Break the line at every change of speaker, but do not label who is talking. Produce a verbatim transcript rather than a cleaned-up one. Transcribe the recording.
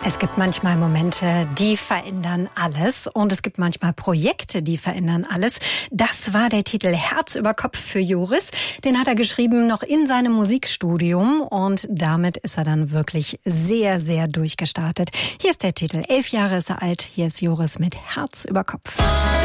Es gibt manchmal Momente, die verändern alles und es gibt manchmal Projekte, die verändern alles. Das war der Titel Herz über Kopf für Joris. Den hat er geschrieben noch in seinem Musikstudium und damit ist er dann wirklich sehr, sehr durchgestartet. Hier ist der Titel. Elf Jahre ist er alt. Hier ist Joris mit Herz über Kopf.